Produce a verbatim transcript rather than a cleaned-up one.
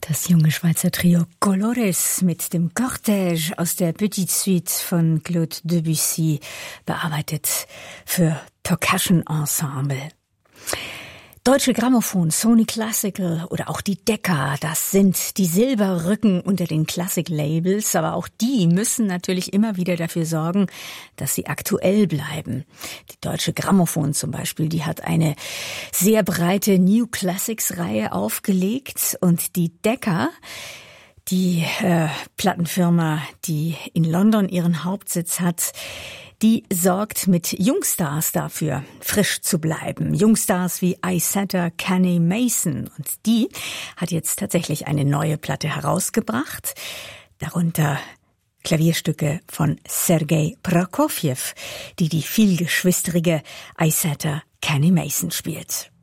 Das junge Schweizer Trio Colores mit dem Cortège aus der Petite Suite von Claude Debussy, bearbeitet für Percussion Ensemble. Deutsche Grammophon, Sony Classical oder auch die Decca, das sind die Silberrücken unter den Classic-Labels, aber auch die müssen natürlich immer wieder dafür sorgen, dass sie aktuell bleiben. Die Deutsche Grammophon zum Beispiel, die hat eine sehr breite New Classics-Reihe aufgelegt und die Decca, die äh, Plattenfirma, die in London ihren Hauptsitz hat, die sorgt mit Jungstars dafür, frisch zu bleiben. Jungstars wie Isetta Kenny Mason. Und die hat jetzt tatsächlich eine neue Platte herausgebracht. Darunter Klavierstücke von Sergei Prokofjew, die die vielgeschwisterige Isetta Kenny Mason spielt.